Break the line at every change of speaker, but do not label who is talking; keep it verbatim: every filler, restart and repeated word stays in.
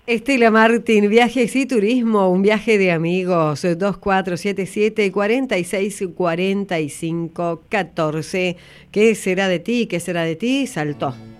Estela Martín, viajes y turismo, un viaje de amigos, dos cuatro siete siete, cuatro seis cuatro cinco uno cuatro. ¿Qué será de ti? ¿Qué será de ti? Saltó.